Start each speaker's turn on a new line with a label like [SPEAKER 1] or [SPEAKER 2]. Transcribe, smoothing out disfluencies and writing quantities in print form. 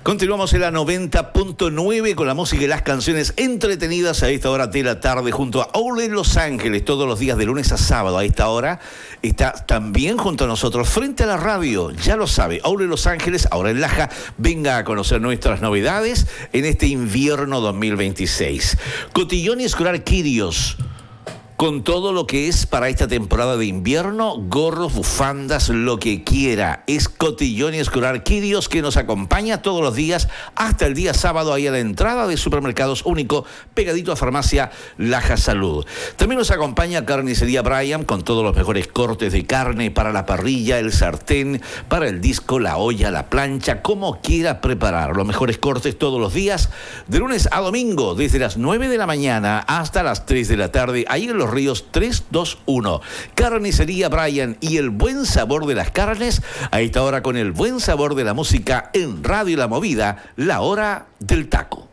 [SPEAKER 1] Continuamos en la 90.9 con la música y las canciones entretenidas a esta hora de la tarde junto a Ole Los Ángeles, todos los días de lunes a sábado a esta hora. Está también junto a nosotros frente a la radio, ya lo sabe, Ole Los Ángeles, ahora en Laja. Venga a conocer nuestras novedades en este invierno 2026. Cotillón y Escolar Quirios, con todo lo que es para esta temporada de invierno, gorros, bufandas, lo que quiera. Es Cotillón y Escolar Quirios que nos acompaña todos los días hasta el día sábado ahí a la entrada de Supermercados Único, pegadito a Farmacia Laja Salud. También nos acompaña Carnicería Brian con todos los mejores cortes de carne para la parrilla, el sartén, para el disco, la olla, la plancha, como quiera preparar. Los mejores cortes todos los días, de lunes a domingo, desde las 9 de la mañana hasta las 3 de la tarde, ahí en Los Ríos 321. Carnicería Brian y el buen sabor de las carnes, a esta hora con el buen sabor de la música en Radio La Movida, la hora del taco.